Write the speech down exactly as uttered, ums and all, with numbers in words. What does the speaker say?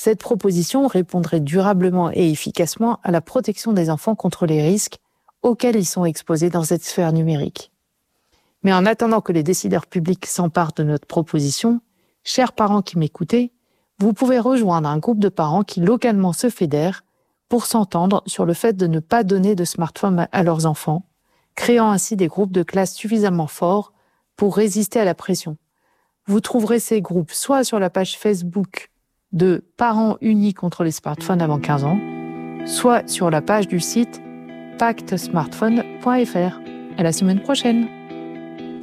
Cette proposition répondrait durablement et efficacement à la protection des enfants contre les risques auxquels ils sont exposés dans cette sphère numérique. Mais en attendant que les décideurs publics s'emparent de notre proposition, chers parents qui m'écoutez, vous pouvez rejoindre un groupe de parents qui localement se fédèrent pour s'entendre sur le fait de ne pas donner de smartphone à leurs enfants, créant ainsi des groupes de classe suffisamment forts pour résister à la pression. Vous trouverez ces groupes soit sur la page Facebook de Parents unis contre les smartphones avant quinze ans, soit sur la page du site pacte smartphone point f r. À la semaine prochaine.